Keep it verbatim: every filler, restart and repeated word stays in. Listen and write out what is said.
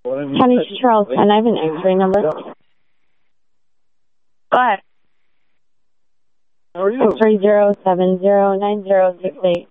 County Charleston, I have an X-ray number. Go ahead. How are you? X-ray zero seven zero nine zero six eight.